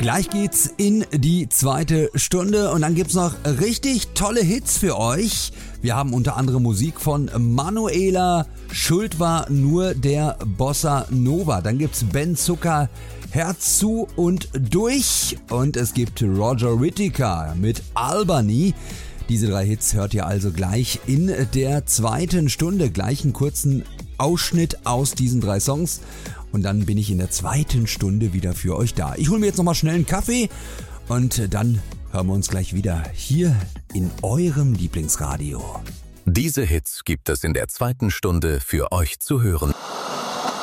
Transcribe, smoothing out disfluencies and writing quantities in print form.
Gleich geht's in die zweite Stunde und dann gibt's noch richtig tolle Hits für euch. Wir haben unter anderem Musik von Manuela, Schuld war nur der Bossa Nova. Dann gibt's Ben Zucker, Herz zu und durch. Und es gibt Roger Whittaker mit Albany. Diese 3 Hits hört ihr also gleich in der zweiten Stunde. Gleich einen kurzen Ausschnitt aus diesen 3 Songs. Und dann bin ich in der zweiten Stunde wieder für euch da. Ich hole mir jetzt nochmal schnell einen Kaffee und dann hören wir uns gleich wieder hier in eurem Lieblingsradio. Diese Hits gibt es in der zweiten Stunde für euch zu hören.